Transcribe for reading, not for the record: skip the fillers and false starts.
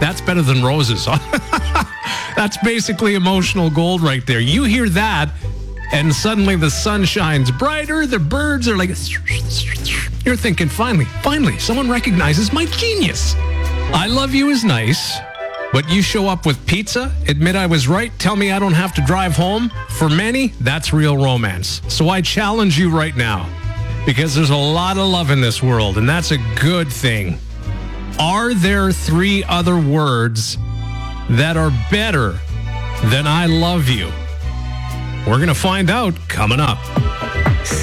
That's better than roses. That's basically emotional gold right there. You hear that, and suddenly the sun shines brighter. The birds are like, you're thinking, finally, someone recognizes my genius. I love you is nice, but you show up with pizza, admit I was right, tell me I don't have to drive home. For many, that's real romance. So I challenge you right now, because there's a lot of love in this world, and that's a good thing. Are there 3 other words that are better than I love you? We're going to find out coming up.